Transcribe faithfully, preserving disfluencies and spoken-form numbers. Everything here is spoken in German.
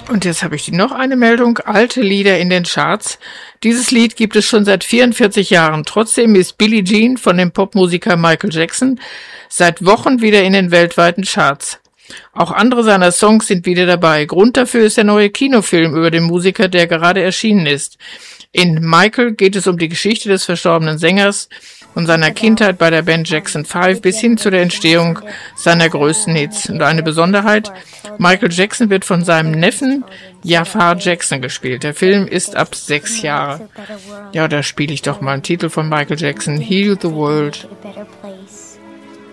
Und jetzt habe ich noch eine Meldung, alte Lieder in den Charts. Dieses Lied gibt es schon seit vierundvierzig Jahren. Trotzdem ist Billie Jean von dem Popmusiker Michael Jackson seit Wochen wieder in den weltweiten Charts. Auch andere seiner Songs sind wieder dabei. Grund dafür ist der neue Kinofilm über den Musiker, der gerade erschienen ist. In Michael geht es um die Geschichte des verstorbenen Sängers und seiner Kindheit bei der Band Jackson Five bis hin zu der Entstehung seiner größten Hits. Und eine Besonderheit, Michael Jackson wird von seinem Neffen Jafar Jackson gespielt. Der Film ist ab sechs Jahre. Ja, da spiele ich doch mal einen Titel von Michael Jackson, Heal the World.